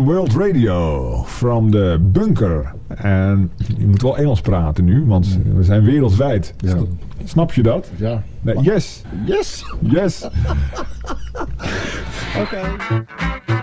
World Radio from the bunker. En je moet wel Engels praten nu, want we zijn wereldwijd. Ja. Snap je dat? Ja. Nee, yes. Yes. Yes. Oké.